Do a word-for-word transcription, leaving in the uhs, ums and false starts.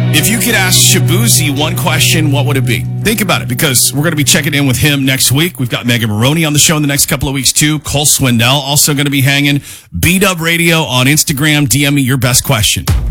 If you could ask Shabuzi one question, what would it be? Think about it, because we're going to be checking in with him next week. We've got Megan Maroney on the show in the next couple of weeks, too. Cole Swindell also going to be hanging. B-Dub Radio on Instagram. D M me your best question.